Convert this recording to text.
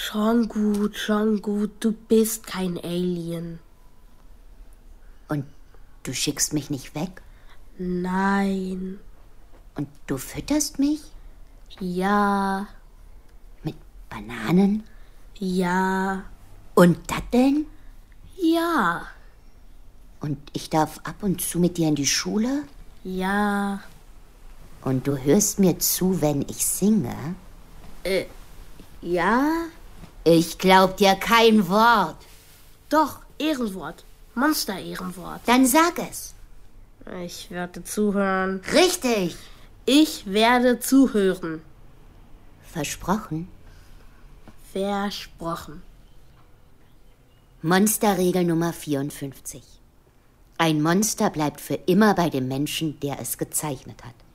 Schon gut, du bist kein Alien. Und du schickst mich nicht weg? Nein. Und du fütterst mich? Ja. Mit Bananen? Ja. Und Datteln? Ja. Und ich darf ab und zu mit dir in die Schule? Ja. Und du hörst mir zu, wenn ich singe? Ja? Ich glaub dir kein Wort. Doch, Ehrenwort. Monster-Ehrenwort. Dann sag es. Ich werde zuhören. Richtig. Ich werde zuhören. Versprochen? Versprochen. Monsterregel Nummer 54. Ein Monster bleibt für immer bei dem Menschen, der es gezeichnet hat.